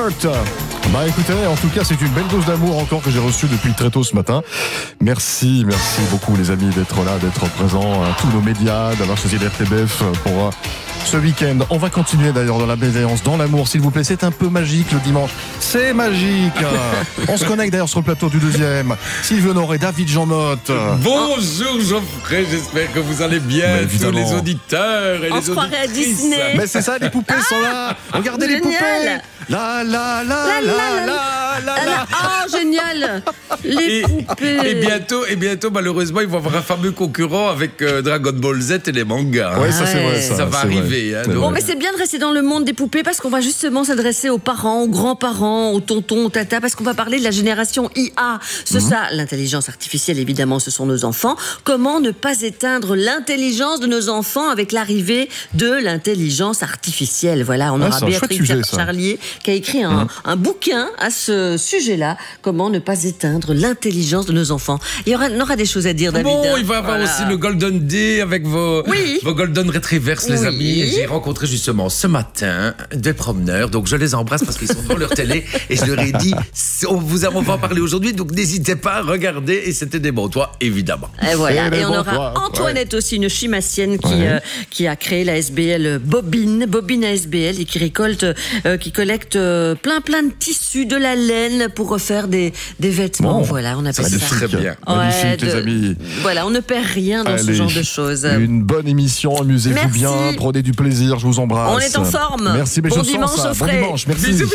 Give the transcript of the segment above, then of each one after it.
Hurt. Bah écoutez, en tout cas, c'est une belle dose d'amour encore que j'ai reçue depuis très tôt ce matin. Merci beaucoup les amis d'être là, d'être présents à tous nos médias, d'avoir choisi l'RTBF pour ce week-end. On va continuer d'ailleurs dans la bienveillance, dans l'amour, s'il vous plaît. C'est un peu magique le dimanche. C'est magique. On se connecte d'ailleurs sur le plateau du deuxième. Sylvie Honoré, David Jean-Notte. Bonjour Geoffrey, j'espère que vous allez bien, tous les auditeurs et on les se croirait à auditrices. Disney. Mais c'est ça, les poupées sont là. Regardez les poupées. La la la la la la. Oh, génial. Les poupées. Et bientôt, malheureusement, ils vont avoir un fameux concurrent avec Dragon Ball Z et les mangas. Ouais, ça c'est vrai. Ça va arriver. Hein, Bon, mais c'est bien de rester dans le monde des poupées parce qu'on va justement s'adresser aux parents, aux grands-parents, aux tontons, aux tatas, parce qu'on va parler de la génération IA. C'est ça, l'intelligence artificielle, évidemment, ce sont nos enfants. Comment ne pas éteindre l'intelligence de nos enfants avec l'arrivée de l'intelligence artificielle? Voilà, on aura Béatrice Charlier qui a écrit un bouquin à ce sujet-là. Comment ne pas éteindre l'intelligence de nos enfants? Il y aura des choses à dire, David. Bon, il va y avoir aussi le Golden Day avec vos Golden Retrievers, les amis. Et j'ai rencontré justement ce matin des promeneurs, donc je les embrasse parce qu'ils sont devant leur télé et je leur ai dit, on va en parler aujourd'hui, donc n'hésitez pas à regarder, et c'était des bons toits, évidemment. Et voilà, et on aura Antoinette aussi, une chimassienne qui a créé la SBL Bobine ASBL, et qui collecte plein de tissus, de la laine pour refaire des vêtements. Voilà, on appelle ça. Très bien. Magnifique, les amis. Voilà, on ne perd rien dans ce genre de choses. Une bonne émission, amusez-vous bien, prenez du plaisir, je vous embrasse. On est en forme. Merci, bon dimanche au frais. Bon dimanche, merci. Bisous.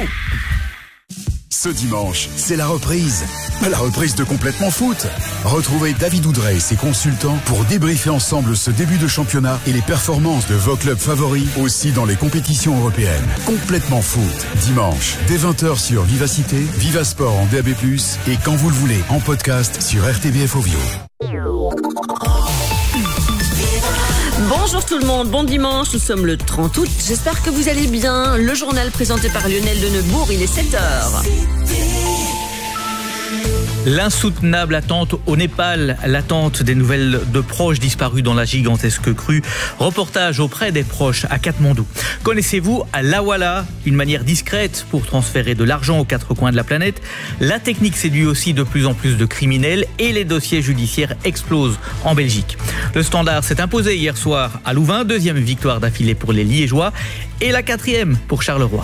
Ce dimanche, c'est la reprise. La reprise de Complètement Foot. Retrouvez David Oudrey et ses consultants pour débriefer ensemble ce début de championnat et les performances de vos clubs favoris, aussi dans les compétitions européennes. Complètement Foot, dimanche, dès 20h sur Vivacité, Vivasport en DAB+, et quand vous le voulez, en podcast sur RTBF Ovio. Bonjour tout le monde, bon dimanche, nous sommes le 30 août, j'espère que vous allez bien. Le journal présenté par Lionel Denebourg, il est 7h. L'insoutenable attente au Népal, l'attente des nouvelles de proches disparus dans la gigantesque crue. Reportage auprès des proches à Katmandou. Connaissez-vous Lawala, une manière discrète pour transférer de l'argent aux quatre coins de la planète? La technique séduit aussi de plus en plus de criminels et les dossiers judiciaires explosent en Belgique. Le Standard s'est imposé hier soir à Louvain, deuxième victoire d'affilée pour les Liégeois et la quatrième pour Charleroi.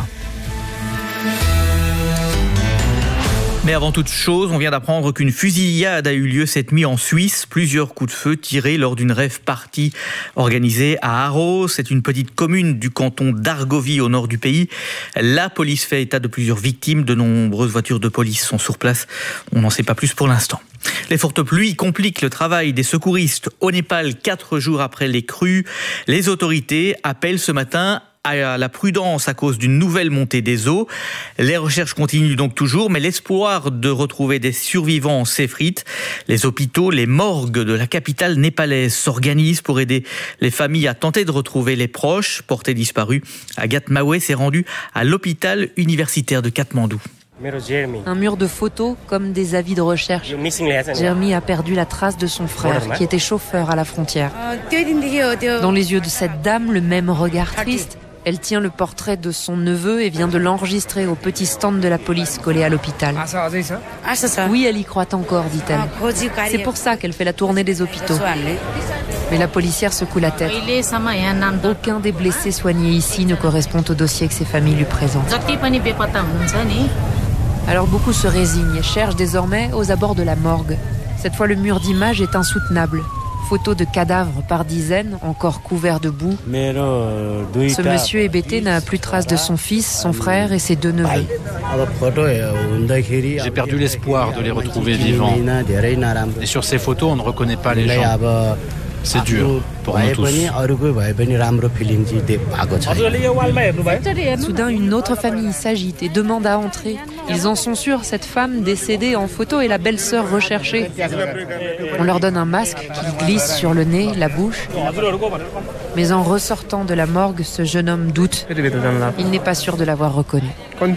Mais avant toute chose, on vient d'apprendre qu'une fusillade a eu lieu cette nuit en Suisse. Plusieurs coups de feu tirés lors d'une rave party organisée à Aros. C'est une petite commune du canton d'Argovie au nord du pays. La police fait état de plusieurs victimes. De nombreuses voitures de police sont sur place. On n'en sait pas plus pour l'instant. Les fortes pluies compliquent le travail des secouristes au Népal 4 jours après les crues. Les autorités appellent ce matin à la prudence à cause d'une nouvelle montée des eaux. Les recherches continuent donc toujours, mais l'espoir de retrouver des survivants s'effrite. Les hôpitaux, les morgues de la capitale népalaise s'organisent pour aider les familles à tenter de retrouver les proches portés disparus. Agathe Maoué s'est rendue à l'hôpital universitaire de Katmandou. Un mur de photos comme des avis de recherche. Jeremy a perdu la trace de son frère qui était chauffeur à la frontière. Dans les yeux de cette dame, le même regard triste. Elle tient le portrait de son neveu et vient de l'enregistrer au petit stand de la police collé à l'hôpital. Oui, elle y croit encore, dit-elle. C'est pour ça qu'elle fait la tournée des hôpitaux. Mais la policière secoue la tête. Aucun des blessés soignés ici ne correspond au dossier que ses familles lui présentent. Alors beaucoup se résignent et cherchent désormais aux abords de la morgue. Cette fois, le mur d'images est insoutenable. Photos de cadavres par dizaines, encore couverts de boue. Ce monsieur hébété n'a plus trace de son fils, son frère et ses 2 neveux. J'ai perdu l'espoir de les retrouver vivants. Et sur ces photos, on ne reconnaît pas les gens. C'est dur pour nous tous. Soudain, une autre famille s'agite et demande à entrer. Ils en sont sûrs, cette femme décédée en photo est la belle-sœur recherchée. On leur donne un masque qu'ils glissent sur le nez, la bouche. Mais en ressortant de la morgue, ce jeune homme doute. Il n'est pas sûr de l'avoir reconnu.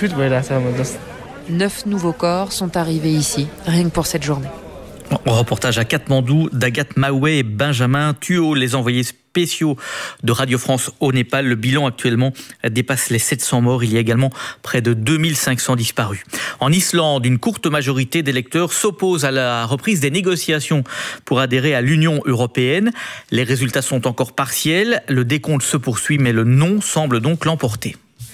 9 nouveaux corps sont arrivés ici, rien que pour cette journée. Reportage à Katmandou d'Agathe Maoué et Benjamin Thuot, les envoyés spéciaux de Radio France au Népal. Le bilan actuellement dépasse les 700 morts. Il y a également près de 2500 disparus. En Islande, une courte majorité d'électeurs s'oppose à la reprise des négociations pour adhérer à l'Union européenne. Les résultats sont encore partiels. Le décompte se poursuit, mais le non semble donc l'emporter.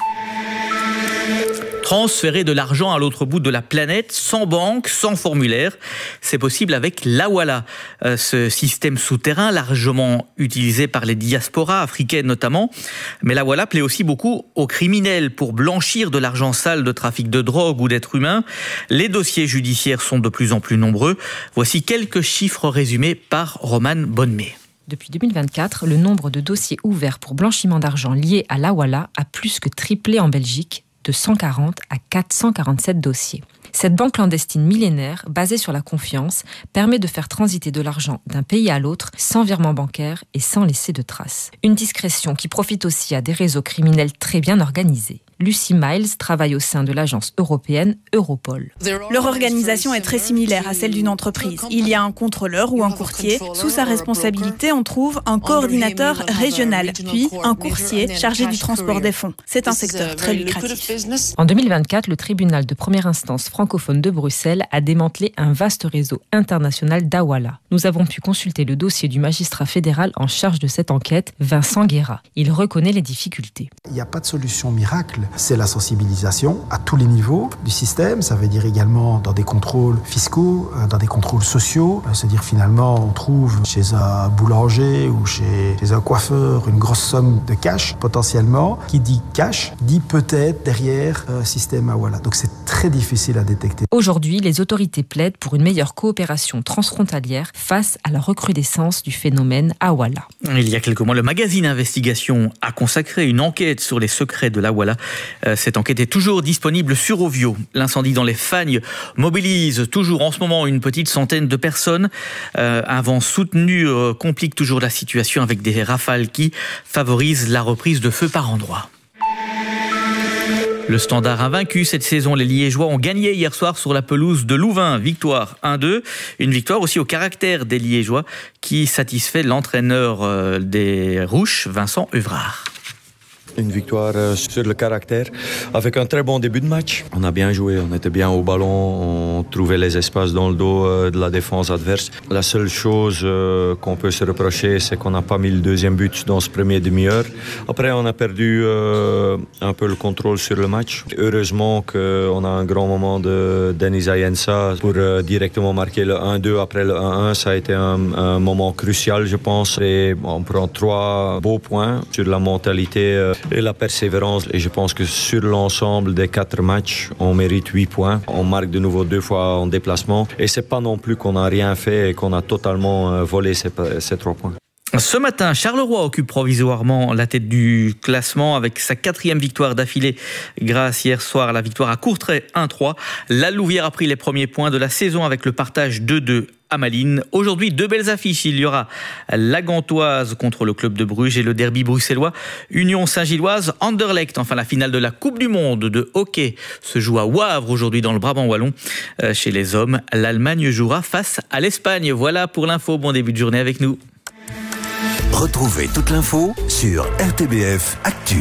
Transférer de l'argent à l'autre bout de la planète, sans banque, sans formulaire. C'est possible avec l'Hawala. Ce système souterrain, largement utilisé par les diasporas africaines notamment. Mais l'Hawala plaît aussi beaucoup aux criminels pour blanchir de l'argent sale de trafic de drogue ou d'êtres humains. Les dossiers judiciaires sont de plus en plus nombreux. Voici quelques chiffres résumés par Romane Bonnemé. Depuis 2024, le nombre de dossiers ouverts pour blanchiment d'argent liés à l'Hawala a plus que triplé en Belgique, de 140 à 447 dossiers. Cette banque clandestine millénaire, basée sur la confiance, permet de faire transiter de l'argent d'un pays à l'autre sans virement bancaire et sans laisser de traces. Une discrétion qui profite aussi à des réseaux criminels très bien organisés. Lucy Miles travaille au sein de l'agence européenne Europol. Leur organisation est très similaire à celle d'une entreprise. Il y a un contrôleur ou un courtier. Sous sa responsabilité, on trouve un coordinateur régional, puis un coursier chargé du transport des fonds. C'est un secteur très lucratif. En 2024, le tribunal de première instance francophone de Bruxelles a démantelé un vaste réseau international d'Hawala. Nous avons pu consulter le dossier du magistrat fédéral en charge de cette enquête, Vincent Guéra. Il reconnaît les difficultés. Il n'y a pas de solution miracle. C'est la sensibilisation à tous les niveaux du système. Ça veut dire également dans des contrôles fiscaux, dans des contrôles sociaux. C'est-à-dire finalement, on trouve chez un boulanger ou chez un coiffeur une grosse somme de cash potentiellement. Qui dit cash, dit peut-être derrière système Hawala. Donc c'est très difficile à détecter. Aujourd'hui, les autorités plaident pour une meilleure coopération transfrontalière face à la recrudescence du phénomène Hawala. Il y a quelques mois, le magazine Investigation a consacré une enquête sur les secrets de l'Hawala. Cette enquête est toujours disponible sur Ovio. L'incendie dans les Fagnes mobilise toujours en ce moment une petite centaine de personnes. Un vent soutenu complique toujours la situation avec des rafales qui favorisent la reprise de feu par endroits. Le Standard invaincu cette saison, les Liégeois ont gagné hier soir sur la pelouse de Louvain. Victoire 1-2. Une victoire aussi au caractère des Liégeois qui satisfait l'entraîneur des Rouches, Vincent Uvrard. Une victoire sur le caractère, avec un très bon début de match. On a bien joué, on était bien au ballon, on trouvait les espaces dans le dos de la défense adverse. La seule chose qu'on peut se reprocher, c'est qu'on n'a pas mis le deuxième but dans ce premier demi-heure. Après, on a perdu un peu le contrôle sur le match. Heureusement qu'on a un grand moment de Denis Ayensa pour directement marquer le 1-2 après le 1-1. Ça a été un moment crucial, je pense. Et on prend 3 beaux points sur la mentalité et la persévérance. Et je pense que sur l'ensemble des 4 matchs, on mérite 8 points. On marque de nouveau 2 fois en déplacement. Et c'est pas non plus qu'on n'a rien fait et qu'on a totalement volé ces 3 points. Ce matin, Charleroi occupe provisoirement la tête du classement avec sa 4e victoire d'affilée grâce hier soir à la victoire à Courtrai 1-3. La Louvière a pris les premiers points de la saison avec le partage 2-2 à Malines. Aujourd'hui, 2 belles affiches. Il y aura la Gantoise contre le club de Bruges et le derby bruxellois Union Saint-Gilloise Anderlecht. Enfin, la finale de la Coupe du Monde de hockey se joue à Wavre aujourd'hui dans le Brabant wallon. Chez les hommes, l'Allemagne jouera face à l'Espagne. Voilà pour l'info. Bon début de journée avec nous. Retrouvez toute l'info sur RTBF Actu.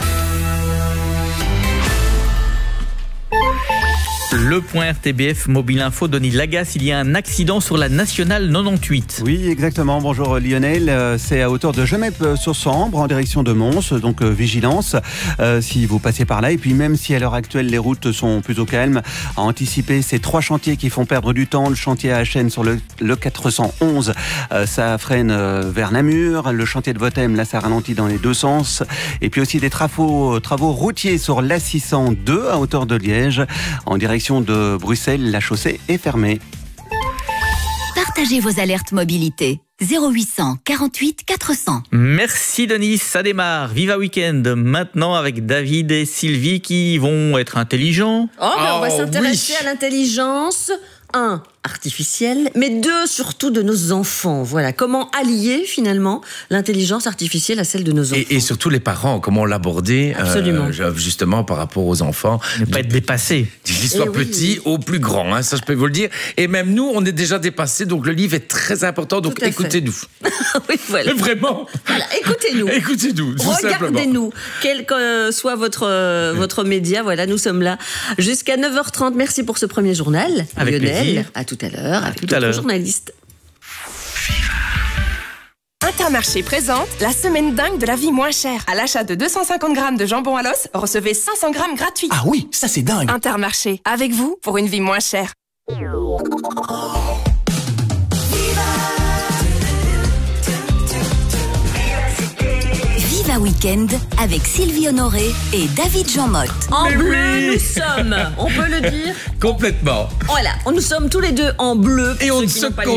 Le point RTBF Mobile Info, Denis Lagasse, il y a un accident sur la Nationale 98. Oui, exactement. Bonjour Lionel. C'est à hauteur de Gemep-sur-Sambre en direction de Mons, donc vigilance si vous passez par là. Et puis même si à l'heure actuelle les routes sont plutôt calmes, à anticiper ces 3 chantiers qui font perdre du temps. Le chantier à HN sur le 411, ça freine vers Namur. Le chantier de Votem, là ça ralentit dans les 2 sens. Et puis aussi des travaux routiers sur l'A602 à hauteur de Liège en direction de Bruxelles, la chaussée est fermée. Partagez vos alertes mobilité. 0800 48 400. Merci Denis, ça démarre. Viva Weekend maintenant avec David et Sylvie qui vont être intelligents. On va s'intéresser à l'intelligence. 1. artificielle, mais 2 surtout de nos enfants. Voilà, comment allier finalement l'intelligence artificielle à celle de nos enfants. Et surtout les parents, comment l'aborder justement par rapport aux enfants. Ne pas être dépassé. Qu'ils soient petits au plus grand, hein, ça je peux vous le dire. Et même nous, on est déjà dépassés, donc le livre est très important, donc écoutez-nous. Oui, voilà. Vraiment. Voilà, écoutez-nous. Écoutez-nous, tout simplement. Regardez-nous, quel que soit votre média, voilà, nous sommes là jusqu'à 9h30. Merci pour ce premier journal. Avec Lionel, plaisir. à tout à l'heure, avec d'autres journalistes. Intermarché présente la semaine dingue de la vie moins chère. À l'achat de 250 grammes de jambon à l'os, recevez 500 grammes gratuits. Ah oui, ça c'est dingue. Intermarché, avec vous pour une vie moins chère. Viva Weekend avec Sylvie Honoré et David Jean-Motte. En bleu, nous sommes, on peut le dire. Complètement. Voilà, nous sommes tous les deux en bleu. Et on ne sait pas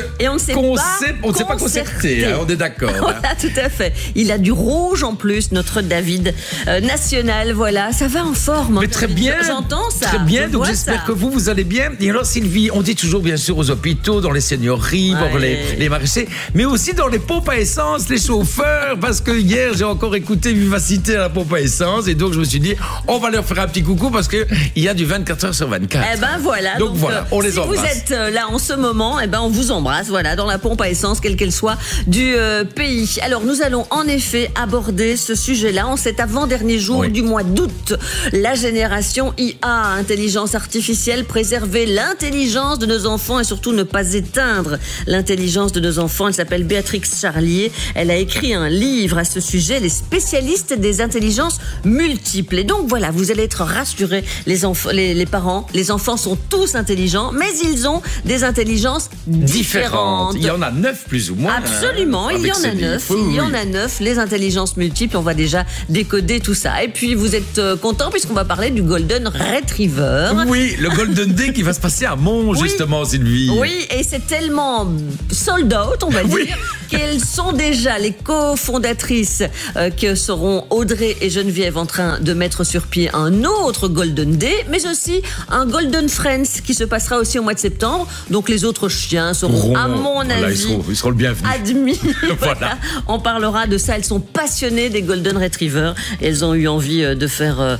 concerter, hein, on est d'accord. Voilà, tout à fait. Il a du rouge en plus, notre David national. Voilà, ça va en forme. Mais très bien. J'entends ça. Très bien, donc j'espère que vous allez bien. Et alors Sylvie, on dit toujours bien sûr aux hôpitaux, dans les seigneuries, pour les maraîchers, mais aussi dans les pompes à essence, les chauffeurs, parce que hier j'ai encore écouté Vivacité à la pompe à essence et donc je me suis dit on va leur faire un petit coucou parce que il y a du 24 heures sur 24. Eh ben voilà. Donc voilà, on les embrasse. Si vous êtes là en ce moment, eh ben on vous embrasse. Voilà, dans la pompe à essence, quelle qu'elle soit du pays. Alors nous allons en effet aborder ce sujet-là en cet avant-dernier jour du mois d'août. La génération IA, intelligence artificielle, préserver l'intelligence de nos enfants et surtout ne pas éteindre l'intelligence de nos enfants. Elle s'appelle Béatrix Charlier. Elle a écrit un livre à ce sujet, les spécialistes des intelligences multiples. Et donc voilà, vous allez être rassurés, les parents, les enfants sont tous intelligents, mais ils ont des intelligences différentes. Il y en a 9 plus ou moins. Absolument, il y en a 9. Il y en a 9, les intelligences multiples. On va déjà décoder tout ça. Et puis vous êtes contents puisqu'on va parler du Golden Retriever. Oui, le Golden Day qui va se passer à Mons, justement, Sylvie. Oui, et c'est tellement sold out, on va dire, qu'elles sont déjà les cofondatrices que seront Audrey et Geneviève en train de mettre sur pied un autre Golden Day, mais aussi un Golden Friends qui se passera aussi au mois de septembre. Donc les autres chiens seront, à mon avis, ils seront le bienvenu. Admis. Voilà. On parlera de ça. Elles sont passionnées des Golden Retrievers et elles ont eu envie de faire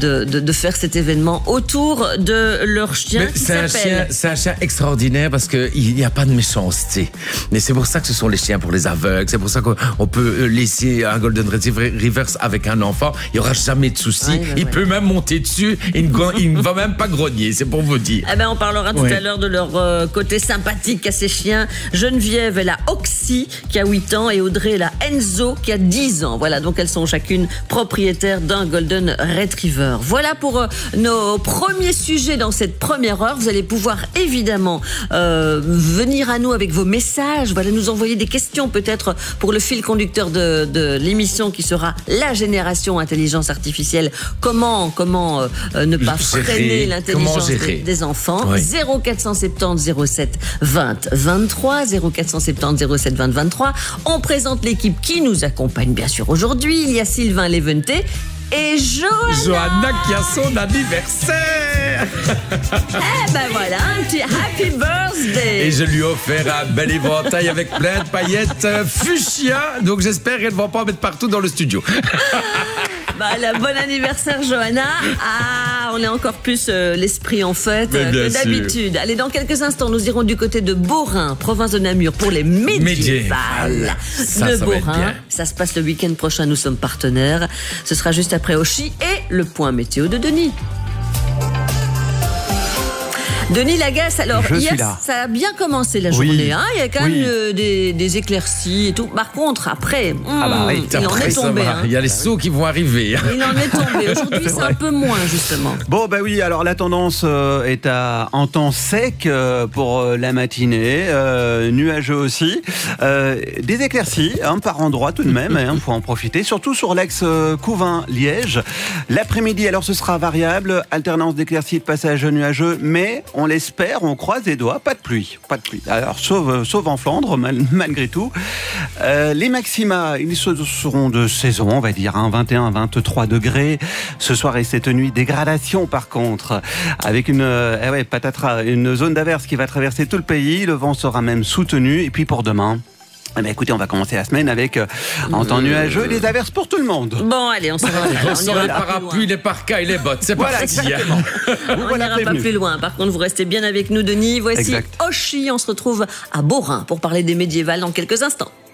cet événement autour de leur chien. C'est un chien extraordinaire parce qu'il n'y a pas de méchanceté. Mais c'est pour ça que ce sont les chiens pour les aveugles. C'est pour ça qu'on peut laisser un Golden Retriever avec un enfant. Il n'y aura jamais de soucis. Il peut même monter dessus. Il ne va même pas grogner. C'est pour vous dire. Eh ben, on parlera tout à l'heure de leur côté sympathique à ces chiens. Geneviève, elle a Oxy qui a 8 ans et Audrey, elle a Enzo qui a 10 ans. Voilà, donc elles sont chacune propriétaires d'un Golden Retriever. Voilà pour nos premiers sujets dans cette première heure. Vous allez pouvoir évidemment venir à nous avec vos messages. Voilà, nous envoyer des questions peut-être pour le fil conducteur de l'émission qui sera la génération intelligence artificielle. Comment ne pas freiner l'intelligence des enfants. 0470 07 20 23 0470 07 20 23. On présente l'équipe qui nous accompagne bien sûr aujourd'hui. Il y a Sylvain Léventé et Johanna qui a son anniversaire. Eh ben voilà, un petit happy birthday. Et je lui ai offert un bel éventail avec plein de paillettes fuchsia. Donc j'espère qu'elle ne va pas en mettre partout dans le studio. Bon anniversaire Johanna. Ah, on est encore plus l'esprit en fête que d'habitude. Allez, dans quelques instants, nous irons du côté de Beaurain, province de Namur, pour les médiévales de Beaurain. Ça se passe le week-end prochain, nous sommes partenaires. Ce sera juste après Ochi et le point météo de Denis. Denis Lagasse, alors hier, ça a bien commencé la journée. Hein, il y a quand même des éclaircies et tout. Par contre, après, il en est tombé. Hein. Il y a les sauts qui vont arriver. Il en est tombé. Aujourd'hui, c'est un peu moins, justement. Bon, oui, alors la tendance est en temps sec pour la matinée, nuageux aussi. Des éclaircies, par endroit tout de même, il faut en profiter, surtout sur l'axe Couvain-Liège. L'après-midi, alors ce sera variable, alternance d'éclaircies de passage nuageux, mais on l'espère, on croise les doigts, pas de pluie. Alors, sauf en Flandre, malgré tout. Les maxima, ils seront de saison, on va dire, 21, 23 degrés. Ce soir et cette nuit, dégradation par contre, avec une zone d'averse qui va traverser tout le pays. Le vent sera même soutenu. Et puis pour demain, écoutez, on va commencer la semaine avec un temps nuageux et des averses pour tout le monde. Bon, allez, on s'en va. On les parapluies, les parkas et les bottes. C'est voilà, parti. On n'ira pas plus loin. Par contre, vous restez bien avec nous, Denis. Voici Oshi. On se retrouve à Beaurain pour parler des médiévales dans quelques instants.